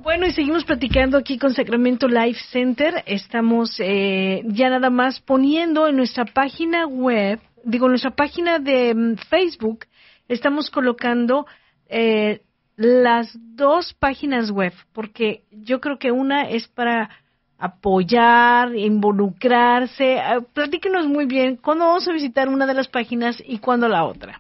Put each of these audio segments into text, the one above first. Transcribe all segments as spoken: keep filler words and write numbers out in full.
Bueno, y seguimos platicando aquí con Sacramento Life Center. Estamos eh, ya nada más poniendo en nuestra página web, digo, en nuestra página de um, Facebook, estamos colocando eh, las dos páginas web, porque yo creo que una es para apoyar, involucrarse. Uh, platíquenos muy bien, ¿cuándo vamos a visitar una de las páginas y cuándo la otra?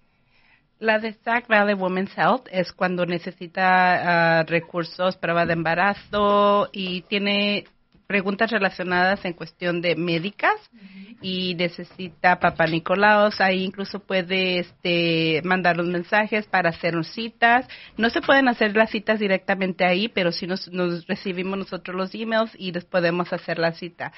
La de Sac Valley Women's Health es cuando necesita uh, recursos, prueba de embarazo y tiene preguntas relacionadas en cuestión de médicas uh-huh. y necesita Papá Nicolaos. Ahí incluso puede este, mandar los mensajes para hacer citas. No se pueden hacer las citas directamente ahí, pero sí nos, nos recibimos nosotros los emails y les podemos hacer la cita.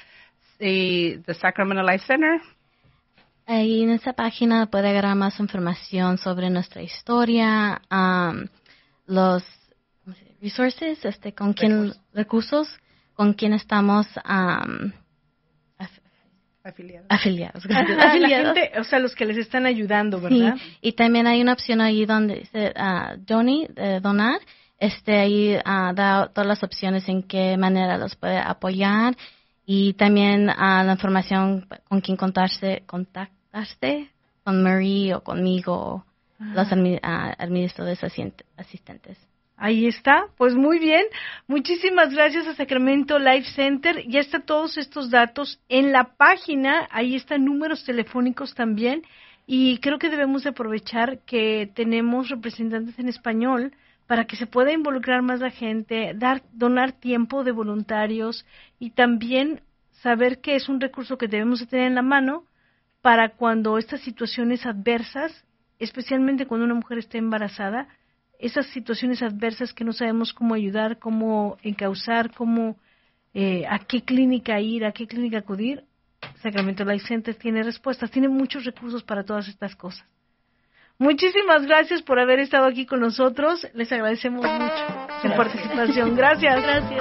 Y The Sacramento Life Center. Ahí en esta página puede agarrar más información sobre nuestra historia, um, los resources, este, con quién, recursos, con quién estamos um, af- afiliados. Afiliados, afiliados. La gente, o sea, los que les están ayudando, ¿verdad? Sí, y también hay una opción ahí donde dice uh, donate, eh, donar. Este, ahí uh, da todas las opciones en qué manera los puede apoyar. Y también uh, la información con quién contarse, contactarse, con Marie o conmigo, ah. los admi- uh, administradores asistentes. Ahí está, pues muy bien. Muchísimas gracias a Sacramento Life Center. Ya están todos estos datos en la página, ahí están números telefónicos también. Y creo que debemos aprovechar que tenemos representantes en español para que se pueda involucrar más la gente, dar, donar tiempo de voluntarios y también saber que es un recurso que debemos de tener en la mano para cuando estas situaciones adversas, especialmente cuando una mujer esté embarazada, esas situaciones adversas que no sabemos cómo ayudar, cómo encauzar, cómo, eh, a qué clínica ir, a qué clínica acudir, Sacramento Life Center tiene respuestas, tiene muchos recursos para todas estas cosas. Muchísimas gracias por haber estado aquí con nosotros. Les agradecemos mucho su participación. Gracias. Gracias.